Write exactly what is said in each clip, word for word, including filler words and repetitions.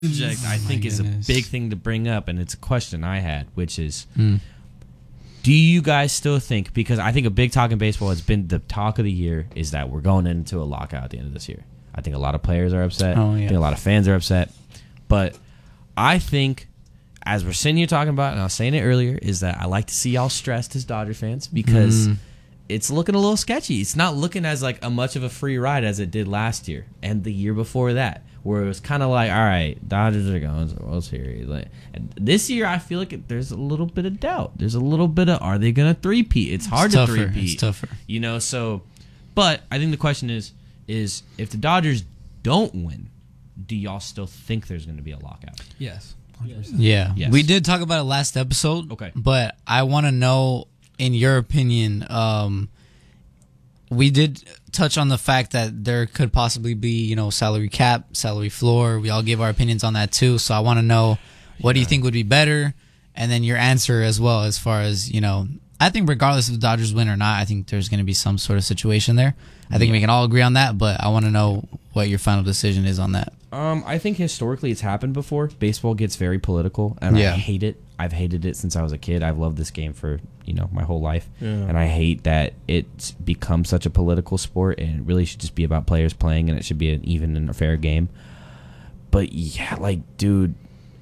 subject I Oh think my is a goodness. big thing to bring up, and it's a question I had, which is, Mm. do you guys still think, because I think a big talk in baseball has been the talk of the year, is that we're going into a lockout at the end of this year. I think a lot of players are upset. Oh, I yeah. think a lot of fans are upset. But I think, as we're sitting here talking about, and I was saying it earlier, is that I like to see y'all stressed as Dodger fans because Mm. it's looking a little sketchy. It's not looking as like a much of a free ride as it did last year and the year before that, where it was kind of like, all right, Dodgers are going to the World Series. Like, and this year, I feel like it, there's a little bit of doubt. There's a little bit of, are they going to three-peat? It's hard It's to tougher. three-peat. It's tougher. You know, so, but I think the question is, is if the Dodgers don't win, do y'all still think there's going to be a lockout? Yes. one hundred percent. Yeah, Yes. we did talk about it last episode. Okay. But I want to know, in your opinion, um, we did touch on the fact that there could possibly be, you know, salary cap, salary floor. We all gave our opinions on that too. So I want to know, what do you think would be better? And then your answer as well, as far as, you know, I think regardless if the Dodgers win or not, I think there's going to be some sort of situation there. I think we can all agree on that, but I want to know what your final decision is on that. Um, I think historically it's happened before. Baseball gets very political, and Yeah. I hate it. I've hated it since I was a kid. I've loved this game for, you know, my whole life. Yeah. And I hate that it's become such a political sport, and it really should just be about players playing, and it should be an even and a fair game. But yeah, like, dude,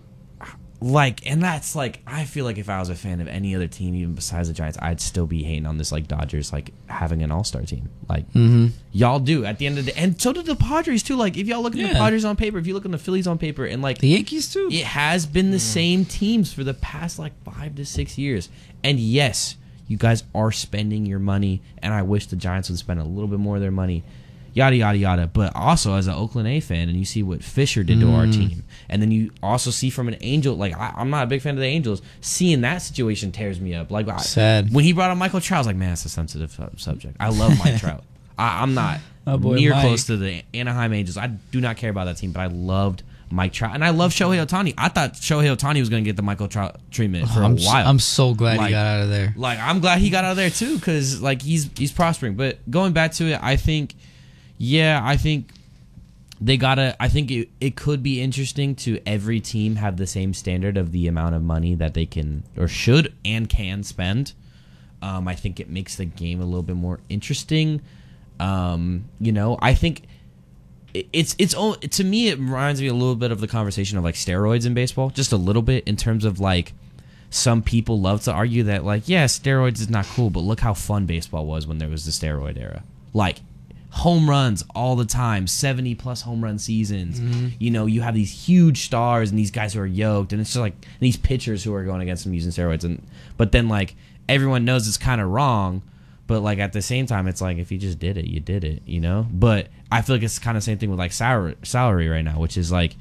like, and that's like, I feel like if I was a fan of any other team, even besides the Giants, I'd still be hating on this, like, Dodgers, like, having an all-star team. Like, Mm-hmm. y'all do at the end of the day. And so did the Padres, too. Like, if y'all look at the Yeah. Padres on paper, if you look at the Phillies on paper, and, like, The Yankees too. it has been the same teams for the past, like, five to six years. And, yes, you guys are spending your money, and I wish the Giants would spend a little bit more of their money, yada, yada, yada. But also, as an Oakland A fan, and you see what Fisher did to our team, and then you also see from an Angel, like, I, I'm not a big fan of the Angels, seeing that situation tears me up. Like, I- Sad. when he brought up Michael Trout, I was like, man, it's a sensitive su- subject. I love Mike Trout. I, I'm not My boy near Mike. close to the Anaheim Angels. I do not care about that team, but I loved Mike Trout. And I love Shohei Ohtani. I thought Shohei Ohtani was going to get the Michael Trout treatment for I'm, a s- while. I'm so glad Like- he got out of there. Like, I'm glad he got out of there too, because like he's he's prospering. But going back to it, I think, yeah, I think they gotta. I think it, it could be interesting to every team have the same standard of the amount of money that they can or should and can spend. Um, I think it makes the game a little bit more interesting. Um, you know, I think it- it's it's all to me. It reminds me a little bit of the conversation of like steroids in baseball, just a little bit in terms of like. Some people love to argue that, like, yeah, steroids is not cool, but look how fun baseball was when there was the steroid era. Like, home runs all the time, seventy plus home run seasons. You know, you have these huge stars and these guys who are yoked, and it's just like and these pitchers who are going against them using steroids. And but then like everyone knows it's kind of wrong, but like at the same time, it's like if you just did it, you did it, you know. But I feel like it's kind of the same thing with like salary salary right now, which is like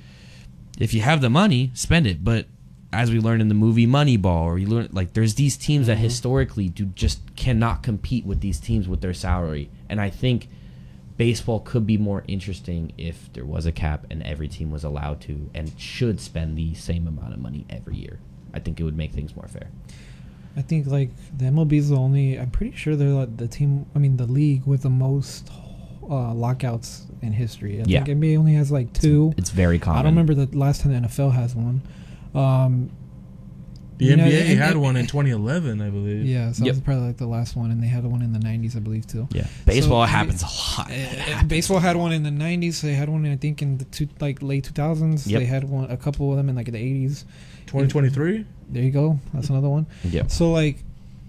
if you have the money, spend it, but as we learned in the movie Moneyball, or you learn like there's these teams that historically do just cannot compete with these teams with their salary, and I think baseball could be more interesting if there was a cap and every team was allowed to and should spend the same amount of money every year. I think it would make things more fair. I think like the M L B is the only. I'm pretty sure they're like the team. I mean, the league with the most uh, lockouts in history. I Yeah. think N B A only has like two. It's very common. I don't remember the last time the N F L has one. Um, The you know, N B A and- had and- one in twenty eleven, I believe. Yeah, so Yep. that was probably like the last one, and they had one in the nineties, I believe, too. Yeah, baseball So, happens a lot. It Uh, happens. baseball had one in the nineties. They had one, I think, in the two, like late two thousands. Yep. They had one, a couple of them in like the eighties. twenty twenty-three? There you go. That's another one. Yeah. So like,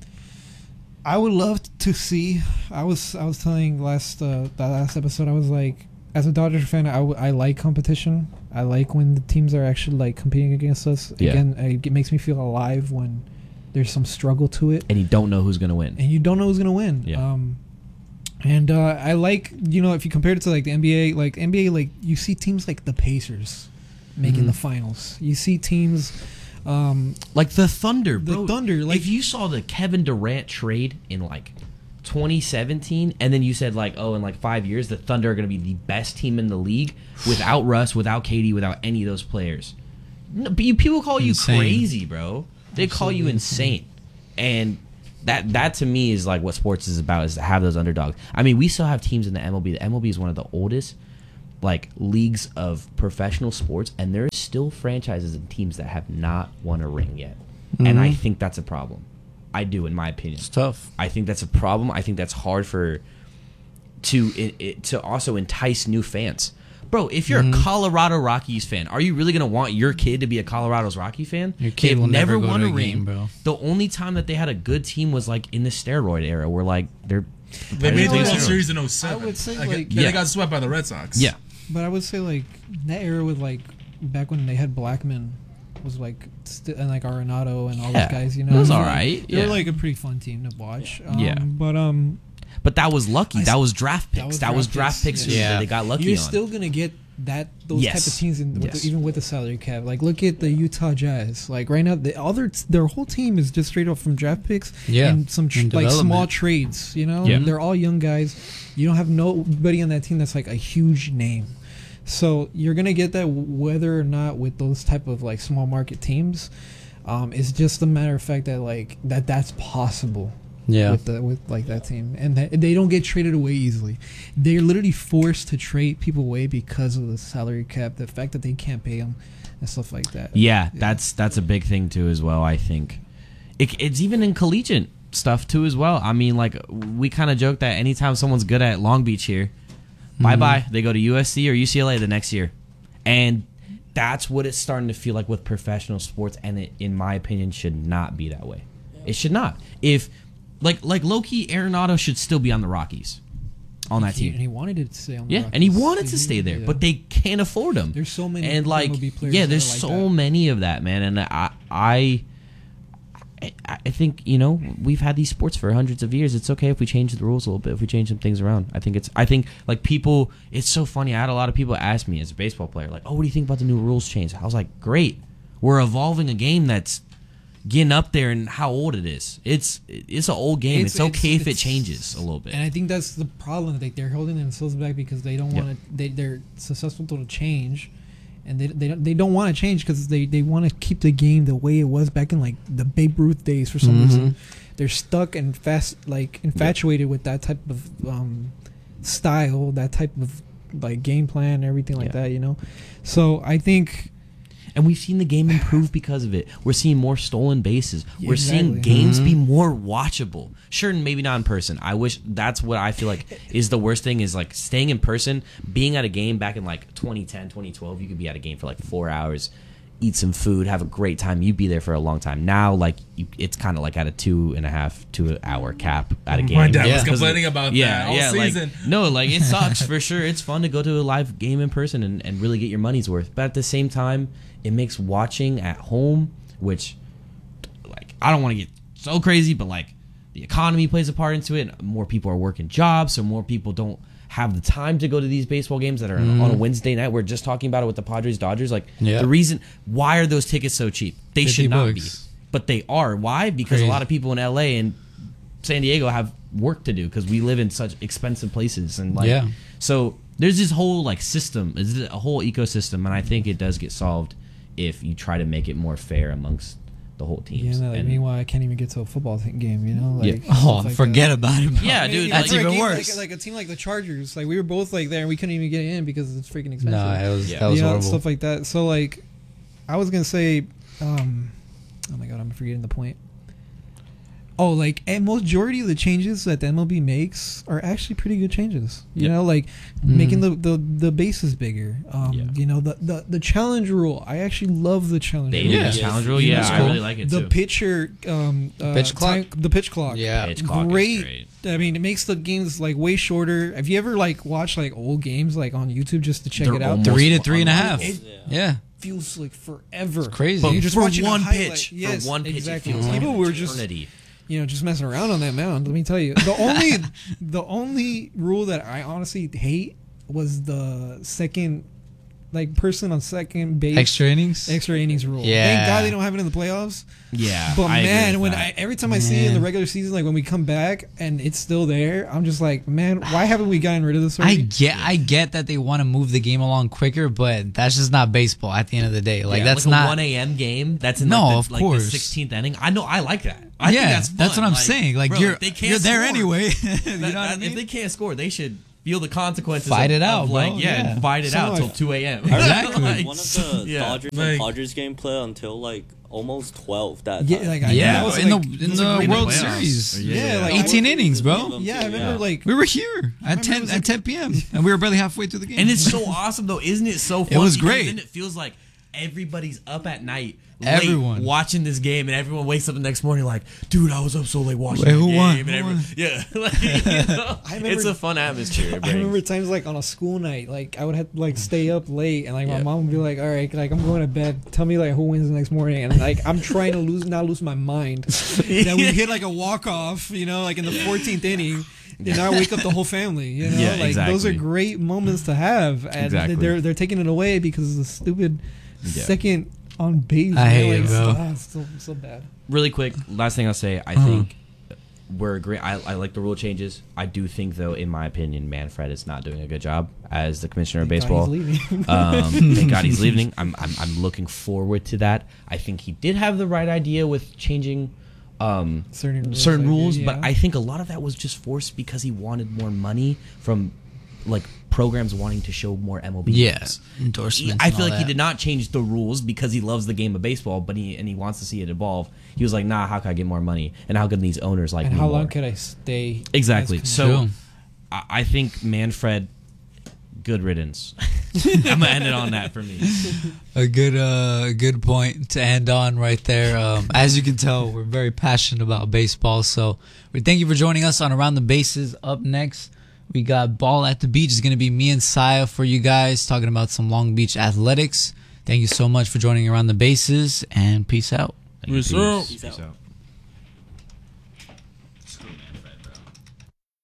I would love to see. I was I was telling last uh, that last episode. I was like, as a Dodgers fan, I, w- I like competition. I like when the teams are actually like competing against us. Yeah. Again, it, it makes me feel alive when there's some struggle to it, And you don't know who's gonna win. and you don't know who's gonna win. Yeah. Um, and uh, I like, you know, if you compare it to like the N B A, like N B A, like you see teams like the Pacers making Mhm. the finals. You see teams. Um, Like the Thunder, The bro. Thunder, like- if you saw the Kevin Durant trade in like twenty seventeen, and then you said like, oh, in like five years, the Thunder are going to be the best team in the league without Russ, without K D, without any of those players. No, but you, people call you Insane. crazy, bro. They call you Absolutely insane, and that that to me is like what sports is about, is to have those underdogs. I mean, we still have teams in the M L B. The M L B is one of the oldest like leagues of professional sports, and there's still franchises and teams that have not won a ring yet. Mm-hmm. And I think that's a problem. I do, in my opinion. It's tough. I think that's a problem. I think that's hard for to it, it, to also entice new fans. Bro, if you're mm-hmm. a Colorado Rockies fan, are you really gonna want your kid to be a Colorado's Rocky fan? Your kid They've will never, never go won to a a ring, game, bro. The only time that they had a good team was like in the steroid era, where like they're They made the World steroids. Series in oh seven. I would say, like, like- and Yeah. they got swept by the Red Sox. yeah. But I would say like that era with like back when they had Blackman was like st- and like Arenado and all Yeah. those guys. You know, It was Like, alright, They yeah. were like a pretty fun team to watch. Um, Yeah. But um, But that was lucky. I that s- was draft that picks. was That was draft draft picks, picks. yeah. That they got lucky you're on. still gonna get that those Yes. type of teams in, with Yes. the, even with the salary cap. Like look at the Utah Jazz. Like right now, the other their whole team is just straight up from draft picks Yeah. and some tr- And like small development. trades. You know, Yeah. they're all young guys. You don't have nobody on that team that's like a huge name. So you're gonna get that whether or not with those type of like small market teams. Um, it's just a matter of fact that like that that's possible. Yeah. With the with like that team, and that, they don't get traded away easily. They're literally forced to trade people away because of the salary cap, the fact that they can't pay them, and stuff like that. Yeah, that's that's a big thing too as well. I think it, it's even in collegiate stuff too as well. I mean, like we kind of joke that anytime someone's good at Long Beach here, Mm-hmm. bye bye, they go to U S C or U C L A the next year, and that's what it's starting to feel like with professional sports. And it, in my opinion, should not be that way. It should not. If like like low key, Arenado should still be on the Rockies, on that He, team. and he wanted it to stay on. The Yeah, Rockies. and he wanted to He- stay there, yeah. but they can't afford him. There's so many and like M L B players yeah, that there's are like so that. many of that, man. And I, I, I, I think you know we've had these sports for hundreds of years. It's okay if we change the rules a little bit, if we change some things around. I think it's, I think like people, it's so funny. I had a lot of people ask me as a baseball player, like, "Oh, what do you think about the new rules change?" I was like, "Great, we're evolving a game that's getting up there and how old it is. It's it's an old game. It's, It's- okay it's- if it it's- changes a little bit." And I think that's the problem. Like they're holding themselves back because they don't Yeah. want to. They they're successful to change, and they they don't, they don't want to change because they, they want to keep the game the way it was back in like the Babe Ruth days. For some Mhm. reason, they're stuck and fast like infatuated with that type of um, style, that type of like game plan, and everything like Yeah. that. You know, so I think. And we've seen the game improve because of it. We're seeing more stolen bases. Yeah, We're seeing exactly. games Mhm. be more watchable. Sure, maybe not in person. I wish that's what I feel like is the worst thing is like staying in person, being at a game back in like twenty ten, twenty twelve. You could be at a game for like four hours, eat some food, have a great time. You'd be there for a long time. Now, like you, it's kind of like at a two and a half, two hour cap at a game. My dad Yeah. was 'Cause complaining of- about yeah, that all yeah, season. Like, no, like it sucks for sure. It's fun to go to a live game in person and, and really get your money's worth. But at the same time, it makes watching at home, which, like, I don't want to get so crazy, but like the economy plays a part into it. More people are working jobs, so more people don't have the time to go to these baseball games that are Mm. on a Wednesday night. We're just talking about it with the Padres Dodgers. Like Yeah. the reason why are those tickets so cheap? They fifty should not bucks. be, but they are. Why? Because Crazy. a lot of people in L A and San Diego have work to do because we live in such expensive places and like Yeah. so there's this whole like system, is a whole ecosystem, and I think it does get solved if you try to make it more fair amongst the whole Yeah, teams. no, like, And- meanwhile, I can't even get to a football th- game. You know, Yeah. like Oh, stuff like forget that. about it. Bro. Yeah, Maybe, dude, like, like- for a even game worse. Like, like a team like the Chargers, like we were both like there and we couldn't even get in because it's freaking expensive. No, it was Yeah. that was you know, horrible. stuff like that. So like, I was gonna say, um, oh my god, I'm forgetting the point. Oh, like a majority of the changes that the M L B makes are actually pretty good changes. You Yep. know, like Mhm. making the, the the bases bigger. Um, Yeah. You know, the, the the challenge rule. I actually love the challenge They rule. did Yeah. the challenge rule, You yeah, know, I cool. really like it the too. pitcher um, uh, Pitch clock? time- the pitch clock. Yeah. Pitch clock is great. great. I mean, it makes the games like way shorter. Have you ever like watched like old games like on YouTube just to check They're it out? almost Three to three and a half. It Yeah. feels like forever. It's crazy. But You're just for watching a one highlight. pitch, Yes, for one pitch, exactly. it feels like People an were just eternity. you know just messing around on that mound. Let me tell you, the only the only rule that I honestly hate was the second like person on second base Extra innings. extra innings rule. Yeah. Thank God they don't have it in the playoffs. Yeah, But I agree man, with when that. I every time I see it in the Man. regular season, like when we come back and it's still there, I'm just like, man, why haven't we gotten rid of this I already? get, I get that they want to move the game along quicker, but that's just not baseball. At the end of the day, like Yeah, that's like not. a one a.m. game. That's in No, like the, of like course. the sixteenth inning. I know, I like that. I yeah, think that's fun. what I'm Like, saying. Like bro, you're if they can't you're there score, anyway. you that- know what I that- mean? If they can't score, they should. feel the consequences. Fight of, it out, of like, bro. Yeah, Yeah. and fight it So out till like- two a.m. Exactly. Like, One of the yeah. Dodgers Like- and Padres game play until like almost twelve. That Yeah, time. like I, Yeah, that was in like, the in those are the great World playoffs. Series. Yeah, like, I eighteen would- innings, bro. Yeah, I remember Yeah. like We were here at remember ten it was at like- ten p.m. and we were barely halfway through the game. And it's so awesome though, isn't it? So fun. It was Because great. Then it feels like everybody's up at night, late, Everyone. watching this game, and everyone wakes up the next morning like, "Dude, I was up so late watching Wait, the who game." won? And Who everyone, won? yeah, like, you know, I remember- it's a fun atmosphere. it I remember brings. times like on a school night, like I would have to like stay up late, and like my Yeah. mom would be like, "All right, like I'm going to bed. Tell me like who wins the next morning." And like I'm trying to lose, not lose my mind. That we hit like a walk off, you know, like in the fourteenth inning. And I wake up the whole family, you know. Yeah, like those are exactly. great moments to have, and Exactly. they're they're taking it away because of the stupid Yeah. second on base. I you know, hate it, like, bro. ah, it's so so bad. Really quick, last thing I'll say, I Uh-huh. think we're agreeing. I, I like the rule changes. I do think, though, in my opinion, Manfred is not doing a good job as the commissioner of Thank God baseball. he's leaving. Um, thank God he's leaving. I'm, I'm I'm looking forward to that. I think he did have the right idea with changing um, Certain rules, certain like, rules, yeah. but I think a lot of that was just forced because he wanted more money from like programs wanting to show more M L B yeah, games. endorsements. I and feel all like he that. did not change the rules because he loves the game of baseball, but he and he wants to see it evolve. He was like, "Nah, how can I get more money? And how can these owners like and me how more?" long could I stay? Exactly. as So True. I, I think Manfred, good riddance. I'm gonna end it on that for me. A good, uh, good point to end on right there. Um, as you can tell, we're very passionate about baseball. So we thank you for joining us on Around the Bases. Up next, we got Ball at the Beach. It's going to be me and Saya for you guys talking about some Long Beach athletics. Thank you so much for joining Around the Bases, and peace out. Thank you. Peace out. Peace out.